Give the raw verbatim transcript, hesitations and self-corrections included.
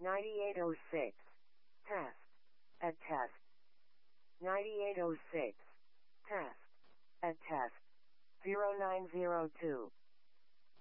ninety-eight oh six. Test. Attest. ninety-eight oh six. Test. Attest. zero nine zero two.